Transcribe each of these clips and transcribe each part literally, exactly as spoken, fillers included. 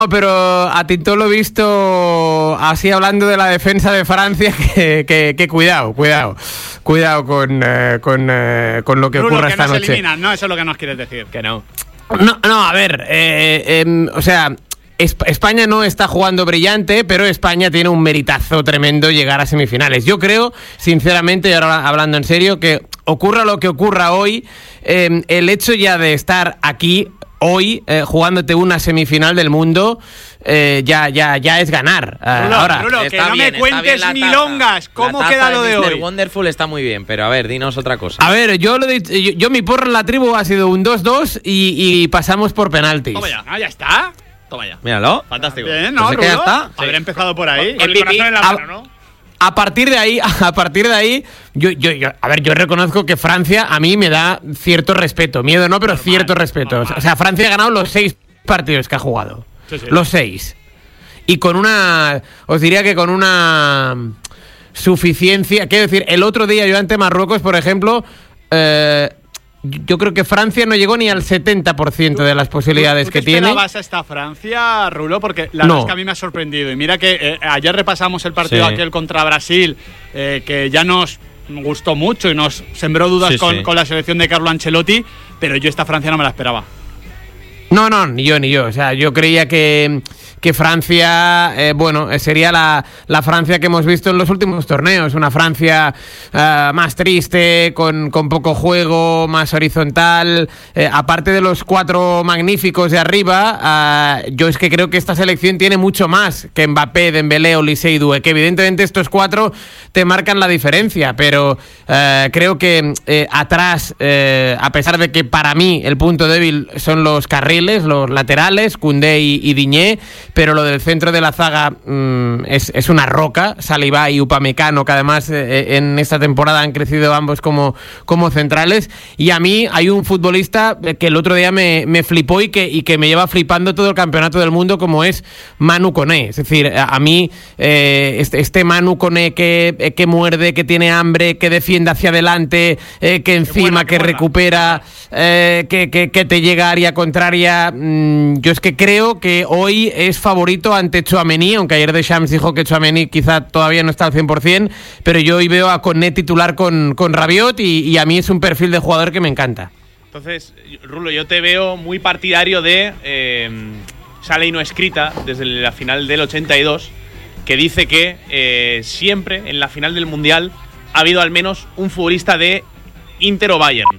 pero a Tintó lo he visto así hablando de la defensa de Francia, que, que, que cuidado, cuidado, cuidado con, eh, con, eh, con lo que Rulo, ocurra que esta nos noche. eliminan, ¿no? Eso es lo que nos quieres decir. Que no. No, no, a ver, eh, eh, o sea, España no está jugando brillante, pero España tiene un meritazo tremendo llegar a semifinales. Yo creo, sinceramente, y ahora hablando en serio, que ocurra lo que ocurra hoy, eh, el hecho ya de estar aquí hoy eh, jugándote una semifinal del mundo eh, ya ya ya es ganar. Uh, Rulo, ahora Rulo, que está no bien, me cuentes milongas. ¿Cómo queda lo de, de mister hoy? Wonderful está muy bien, pero a ver, dinos otra cosa. A ver, yo lo de, yo, yo mi porra en la tribu ha sido un dos dos y, y pasamos por penaltis. Toma ya. Ah, ya está. Toma ya. Míralo. Fantástico. Bien, ¿no, Pues Rulo? ya está. Habrá empezado por ahí. Con el corazón en la mano, ¿no? A partir de ahí, a partir de ahí, yo, yo, yo, a ver, yo reconozco que Francia a mí me da cierto respeto, miedo no, pero normal, cierto respeto. Normal. O sea, Francia ha ganado los seis partidos que ha jugado, sí, sí. Los seis, y con una, os diría que con una suficiencia. Quiero decir, el otro día yo ante Marruecos, por ejemplo, eh, yo creo que Francia no llegó ni al setenta por ciento de las posibilidades ¿Tú, tú que te tiene. esperabas a esta Francia, Rulo? Porque la no. verdad es que a mí me ha sorprendido. Y mira que eh, ayer repasamos el partido sí. aquel contra Brasil, eh, que ya nos gustó mucho y nos sembró dudas sí, con, sí. con la selección de Carlo Ancelotti, pero yo esta Francia no me la esperaba. No, no, ni yo, ni yo. O sea, yo creía que, que Francia, eh, bueno, sería la, la Francia que hemos visto en los últimos torneos. Una Francia uh, más triste, con, con poco juego, más horizontal. Eh, aparte de los cuatro magníficos de arriba, uh, yo es que creo que esta selección tiene mucho más que Mbappé, Dembélé, Olise y Doué. Que evidentemente estos cuatro te marcan la diferencia, pero uh, creo que eh, atrás, eh, a pesar de que para mí el punto débil son los carriles, los laterales, Koundé y, y Diñé, pero lo del centro de la zaga mmm, es, es una roca. Saliba y Upamecano, que además eh, en esta temporada han crecido ambos como, como centrales. Y a mí hay un futbolista que el otro día me, me flipó y que, y que me lleva flipando todo el campeonato del mundo, como es Manu Koné. Es decir, a, a mí eh, este, este Manu Koné que, que muerde, que tiene hambre, que defiende hacia adelante, eh, que encima, buena, que buena. recupera, eh, que, que, que te llega a área contraria. Yo es que creo que hoy es favorito ante Tchouaméni, aunque ayer Deschamps dijo que Tchouaméni quizá todavía no está al cien por ciento, pero yo hoy veo a Koné titular con, con Rabiot y, y a mí es un perfil de jugador que me encanta. Entonces, Rulo, yo te veo muy partidario de eh, esa ley no escrita desde la final del ochenta y dos, que dice que eh, siempre en la final del Mundial ha habido al menos un futbolista de Inter o Bayern.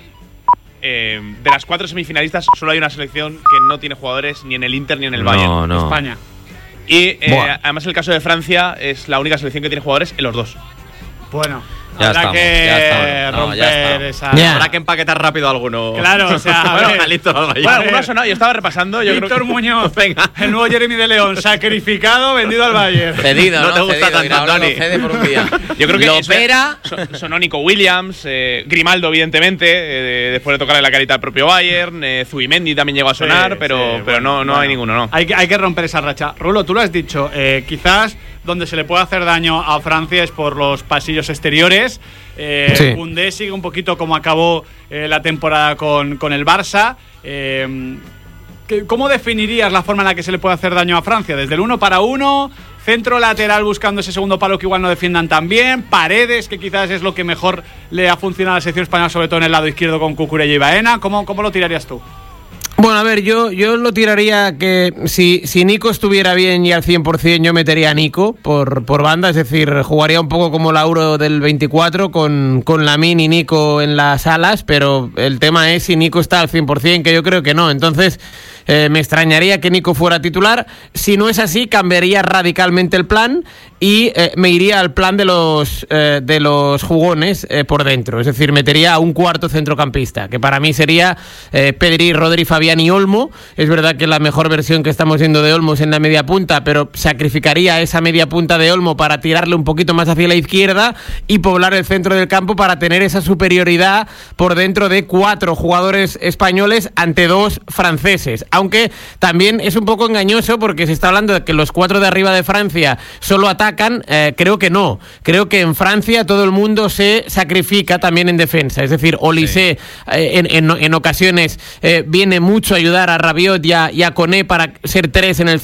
Eh, de las cuatro semifinalistas solo hay una selección que no tiene jugadores ni en el Inter ni en el no, Bayern. No. España. Y eh, además el caso de Francia es la única selección que tiene jugadores en los dos. Bueno, ya habrá estamos, que ya estamos. romper no, ya esa… Yeah. Habrá que empaquetar rápido alguno. Claro, o sea, bueno, ver, bueno, alguno ha sonado, yo estaba repasando. Yo Víctor creo que… Muñoz, venga. El nuevo Jeremy de León, sacrificado, vendido al Bayern. Cedido, ¿no? No te gusta cedido, tanto, ahora Tony. lo cede por un día. Yo creo que lo eso opera. Son, son Nico Williams, eh, Grimaldo, evidentemente, eh, después de tocarle la carita al propio Bayern. Eh, Zubimendi también llegó a sonar, Sí, pero, sí, pero bueno, no, no bueno. hay ninguno, ¿no? Hay que, hay que romper esa racha. Rulo, tú lo has dicho, eh, quizás donde se le puede hacer daño a Francia es por los pasillos exteriores. Eh, sí. Koundé sigue un poquito como acabó eh, la temporada con, con el Barça. Eh, ¿Cómo definirías la forma en la que se le puede hacer daño a Francia? ¿Desde el uno para uno? ¿Centro lateral buscando ese segundo palo que igual no defiendan tan bien? ¿Paredes, que quizás es lo que mejor le ha funcionado a la selección española, sobre todo en el lado izquierdo con Cucurella y Baena? ¿Cómo, cómo lo tirarías tú? Bueno, a ver, yo, yo lo tiraría que si, si Nico estuviera bien y al cien por ciento, yo metería a Nico por, por banda, es decir, jugaría un poco como la Euro del veinticuatro con, con Lamine y Nico en las alas, pero el tema es si Nico está al cien por ciento, que yo creo que no. Entonces, eh, me extrañaría que Nico fuera titular. Si no es así, cambiaría radicalmente el plan y eh, me iría al plan de los, eh, de los jugones eh, por dentro, es decir, metería a un cuarto centrocampista, que para mí sería eh, Pedri, Rodri, Fabián y Olmo. Es verdad que la mejor versión que estamos viendo de Olmo es en la media punta, pero sacrificaría esa media punta de Olmo para tirarle un poquito más hacia la izquierda y poblar el centro del campo para tener esa superioridad por dentro de cuatro jugadores españoles ante dos franceses. aunque también es un poco engañoso porque se está hablando de que los cuatro de arriba de Francia solo atacan. Eh, creo que no. Creo que en Francia todo el mundo se sacrifica también en defensa. Es decir, Olise sí. eh, en, en, en ocasiones eh, viene mucho a ayudar a Rabiot y a, y a Koné para ser tres en el